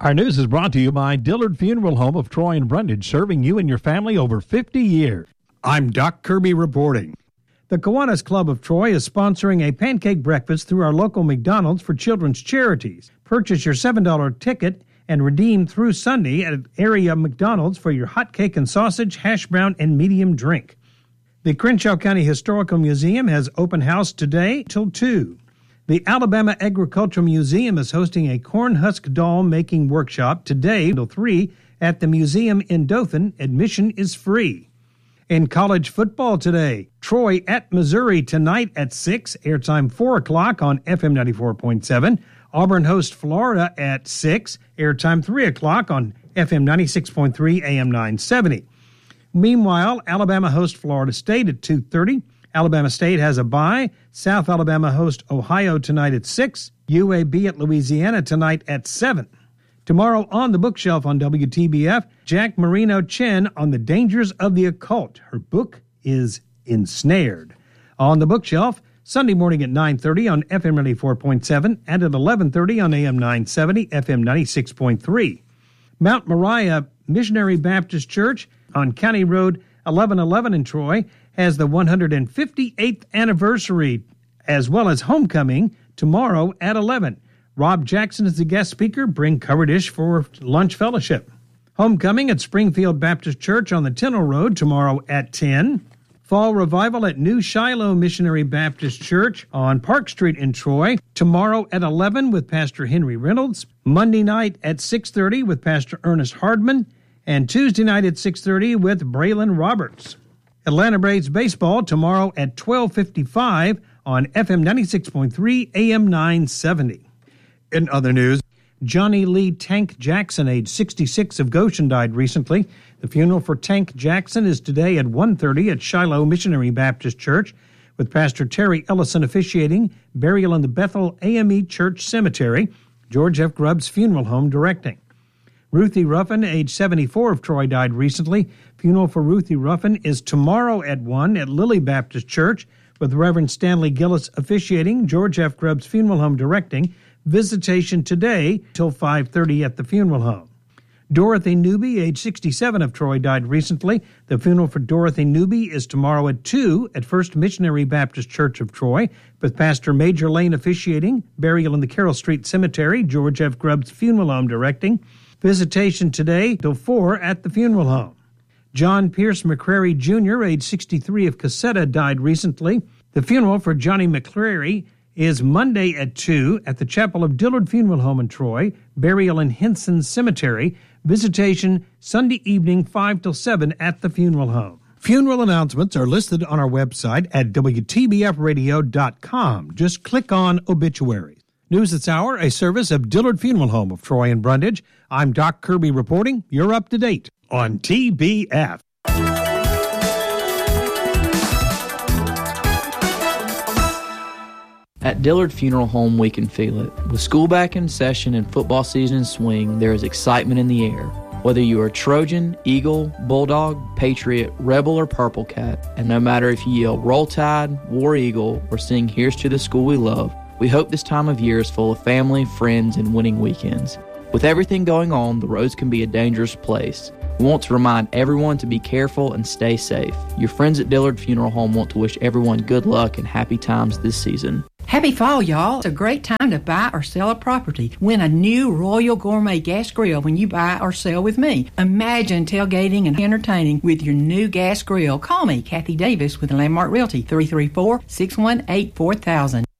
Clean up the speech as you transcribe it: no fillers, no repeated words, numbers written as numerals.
Our news is brought to you by Dillard Funeral Home of Troy and Brundage, serving you and your family over 50 years. I'm Doc Kirby reporting. The Kiwanis Club of Troy is sponsoring a pancake breakfast through our local McDonald's for children's charities. Purchase your $7 ticket and redeem through Sunday at area McDonald's for your hot cake and sausage, hash brown, and medium drink. The Crenshaw County Historical Museum has open house today till 2. The Alabama Agricultural Museum is hosting a corn husk doll making workshop today till 3 at the museum in Dothan. Admission is free. In college football today, Troy at Missouri tonight at 6, airtime 4 o'clock on FM 94.7. Auburn hosts Florida at 6, airtime 3 o'clock on FM 96.3 AM 970. Meanwhile, Alabama hosts Florida State at 2:30. Alabama State has a bye. South Alabama hosts Ohio tonight at 6. UAB at Louisiana tonight at 7. Tomorrow on the bookshelf on WTBF, Jack Marino Chen on the dangers of the occult. Her book is Ensnared. On the bookshelf, Sunday morning at 9:30 on FM 94.7 and at 11:30 on AM 970, FM 96.3. Mount Moriah Missionary Baptist Church on County Road 1111 in Troy has the 158th anniversary as well as homecoming tomorrow at 11. Rob Jackson is the guest speaker. Bring covered dish for lunch fellowship. Homecoming at Springfield Baptist Church on the Tennell Road tomorrow at 10. Fall revival at New Shiloh Missionary Baptist Church on Park Street in Troy tomorrow at 11 with Pastor Henry Reynolds. Monday night at 6:30 with Pastor Ernest Hardman. And Tuesday night at 6:30 with Braylon Roberts. Atlanta Braves baseball tomorrow at 12:55 on FM 96.3 AM 970. In other news, Johnny Lee Tank Jackson, age 66 of Goshen, died recently. The funeral for Tank Jackson is today at 1:30 at Shiloh Missionary Baptist Church with Pastor Terry Ellison officiating, burial in the Bethel AME Church Cemetery, George F. Grubbs Funeral Home directing. Ruthie Ruffin, age 74 of Troy, died recently. Funeral for Ruthie Ruffin is tomorrow at 1 at Lily Baptist Church with Reverend Stanley Gillis officiating, George F. Grubbs Funeral Home directing. Visitation today till 5:30 at the funeral home. Dorothy Newby, age 67 of Troy, died recently. The funeral for Dorothy Newby is tomorrow at 2 at First Missionary Baptist Church of Troy with Pastor Major Lane officiating, burial in the Carroll Street Cemetery, George F. Grubbs Funeral Home directing. Visitation today till 4 at the funeral home. John Pierce McCrary Jr., age 63 of Cassetta, died recently. The funeral for Johnny McCrary is Monday at 2 at the Chapel of Dillard Funeral Home in Troy, burial in Henson Cemetery. Visitation Sunday evening 5 till 7 at the funeral home. Funeral announcements are listed on our website at WTBFradio.com. Just click on obituaries. News this hour, a service of Dillard Funeral Home of Troy and Brundage. I'm Doc Kirby reporting. You're up to date on TBF. At Dillard Funeral Home, we can feel it. With school back in session and football season in swing, there is excitement in the air. Whether you are Trojan, Eagle, Bulldog, Patriot, Rebel, or Purple Cat, and no matter if you yell Roll Tide, War Eagle, or sing Here's to the School We Love, we hope this time of year is full of family, friends, and winning weekends. With everything going on, the roads can be a dangerous place. We want to remind everyone to be careful and stay safe. Your friends at Dillard Funeral Home want to wish everyone good luck and happy times this season. Happy fall, y'all. It's a great time to buy or sell a property. Win a new Royal Gourmet gas grill when you buy or sell with me. Imagine tailgating and entertaining with your new gas grill. Call me, Kathy Davis with Landmark Realty, 334-618-4000.